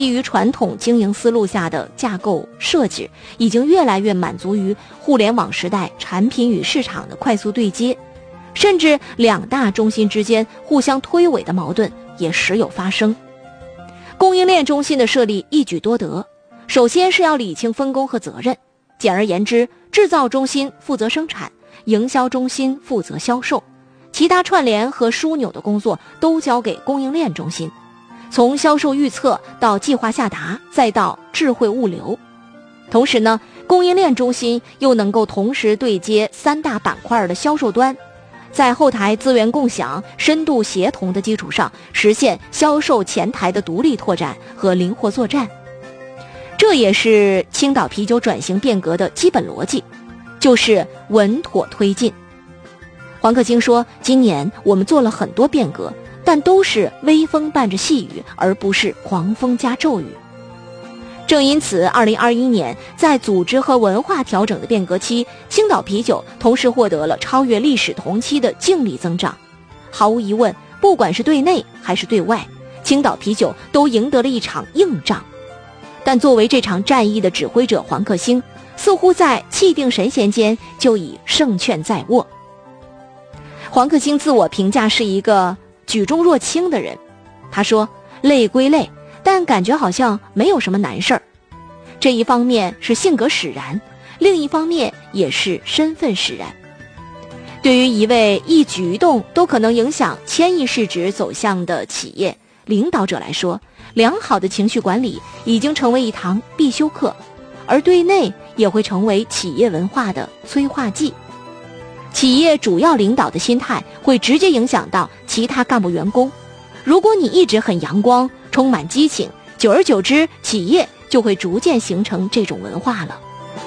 基于传统经营思路下的架构设置，已经越来越满足于互联网时代产品与市场的快速对接，甚至两大中心之间互相推诿的矛盾也时有发生。供应链中心的设立一举多得，首先是要理清分工和责任，简而言之，制造中心负责生产，营销中心负责销售，其他串联和枢纽的工作都交给供应链中心，从销售预测到计划下达，再到智慧物流。同时呢，供应链中心又能够同时对接三大板块的销售端，在后台资源共享、深度协同的基础上，实现销售前台的独立拓展和灵活作战。这也是青岛啤酒转型变革的基本逻辑，就是稳妥推进。黄克兴说，今年我们做了很多变革，但都是微风伴着细雨，而不是狂风加骤雨。正因此，2021年在组织和文化调整的变革期，青岛啤酒同时获得了超越历史同期的净利增长。毫无疑问，不管是对内还是对外，青岛啤酒都赢得了一场硬仗。但作为这场战役的指挥者，黄克兴似乎在气定神闲间就已胜券在握。黄克兴自我评价是一个举重若轻的人，他说，累归累，但感觉好像没有什么难事儿。这一方面是性格使然，另一方面也是身份使然。对于一位一举一动都可能影响千亿市值走向的企业领导者来说，良好的情绪管理已经成为一堂必修课，而对内也会成为企业文化的催化剂。企业主要领导的心态会直接影响到其他干部员工。如果你一直很阳光，充满激情，久而久之，企业就会逐渐形成这种文化了。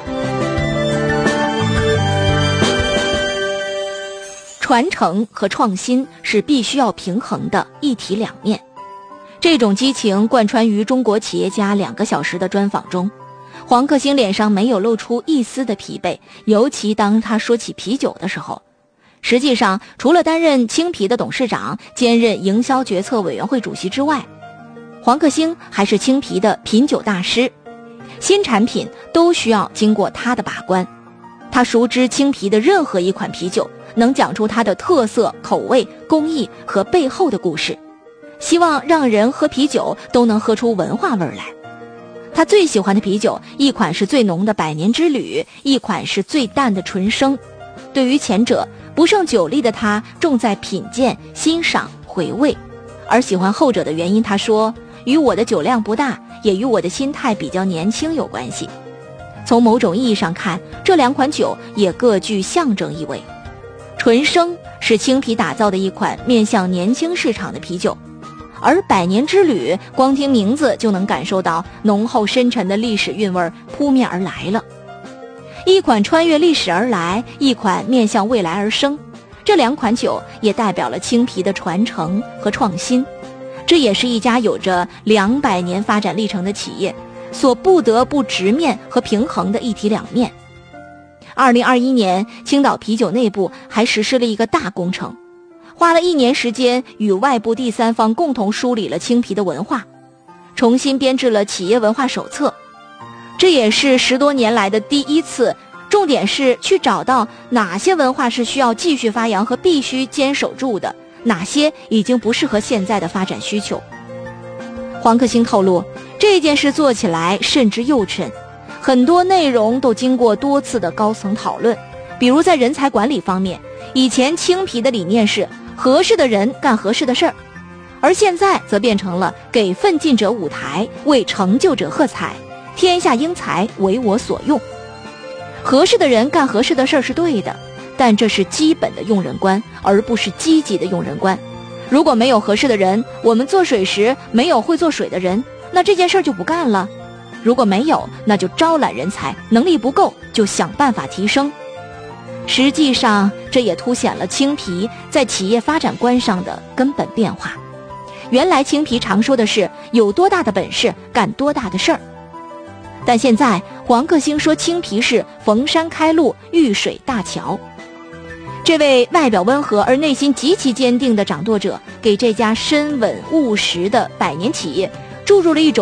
传承和创新是必须要平衡的一体两面。这种激情贯穿于中国企业家2个小时的专访中，黄克兴脸上没有露出一丝的疲惫，尤其当他说起啤酒的时候。实际上，除了担任青啤的董事长，兼任营销决策委员会主席之外，黄克兴还是青啤的品酒大师，新产品都需要经过他的把关。他熟知青啤的任何一款啤酒，能讲出它的特色、口味、工艺和背后的故事，希望让人喝啤酒都能喝出文化味来。他最喜欢的啤酒，一款是最浓的百年之旅，一款是最淡的纯生。对于前者，不胜酒力的他重在品鉴、欣赏、回味，而喜欢后者的原因，他说，与我的酒量不大，也与我的心态比较年轻有关系。从某种意义上看，这2款酒也各具象征意味。纯生是青啤打造的一款面向年轻市场的啤酒，而百年之旅，光听名字就能感受到浓厚深沉的历史韵味扑面而来了。一款穿越历史而来，一款面向未来而生，这2款酒也代表了青啤的传承和创新。这也是一家有着200年发展历程的企业所不得不直面和平衡的一体两面。2021年，青岛啤酒内部还实施了一个大工程，花了1年时间，与外部第三方共同梳理了青啤的文化，重新编制了企业文化手册。这也是10多年来的第一次，重点是去找到哪些文化是需要继续发扬和必须坚守住的，哪些已经不适合现在的发展需求。黄克兴透露，这件事做起来慎之又慎，很多内容都经过多次的高层讨论。比如在人才管理方面，以前青啤的理念是合适的人干合适的事儿，而现在则变成了给奋进者舞台，为成就者喝彩，天下英才为我所用。合适的人干合适的事儿是对的，但这是基本的用人观，而不是积极的用人观。如果没有合适的人，我们做水时没有会做水的人，那这件事就不干了。如果没有，那就招揽人才，能力不够就想办法提升。实际上，这也凸显了青啤在企业发展观上的根本变化。原来青啤常说的是有多大的本事干多大的事儿，但现在黄克兴说青啤是逢山开路，遇水搭桥。这位外表温和而内心极其坚定的掌舵者，给这家深稳务实的100年企业注入了一种开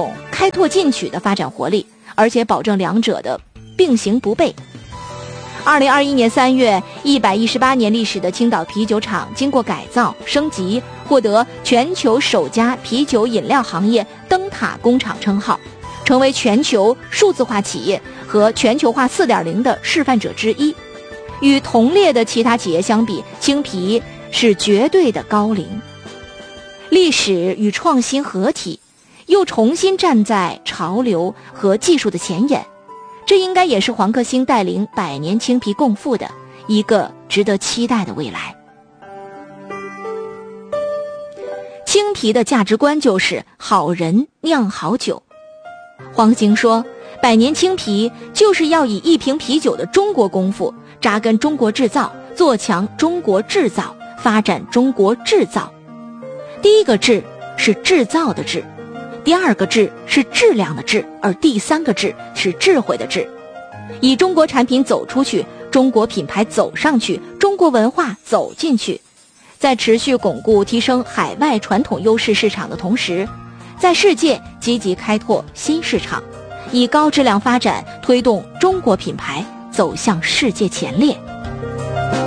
开拓进取的发展活力，而且保证两者的并行不悖。2021年3月，118年历史的青岛啤酒厂经过改造升级，获得全球首家啤酒饮料行业灯塔工厂称号，成为全球数字化企业和全球化 4.0 的示范者之一。与同列的其他企业相比，青啤是绝对的高龄。历史与创新合体，又重新站在潮流和技术的前沿，这应该也是黄克兴带领100年青啤共赴的一个值得期待的未来。青啤的价值观就是好人酿好酒。黄克兴说，100年青啤就是要以一瓶啤酒的中国功夫，扎根中国制造，做强中国制造，发展中国制造。第一个制是制造的制，第二个质是质量的质，而第三个质是智慧的智。以中国产品走出去，中国品牌走上去，中国文化走进去。在持续巩固提升海外传统优势市场的同时，在世界积极开拓新市场，以高质量发展推动中国品牌走向世界前列。